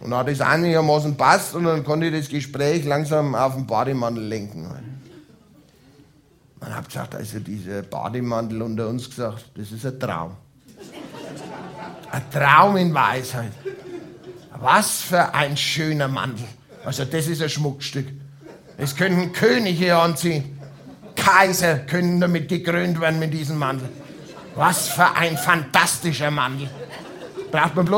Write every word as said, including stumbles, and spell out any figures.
Und dann hat das einigermaßen passt und dann konnte ich das Gespräch langsam auf den Bademantel lenken. Man hat gesagt, also dieser Bademantel unter uns gesagt, das ist ein Traum. Ein Traum in Weisheit. Was für ein schöner Mantel. Also das ist ein Schmuckstück. Das könnten Könige anziehen. Kaiser können damit gekrönt werden mit diesem Mantel. Was für ein fantastischer Mantel. Braucht man bloß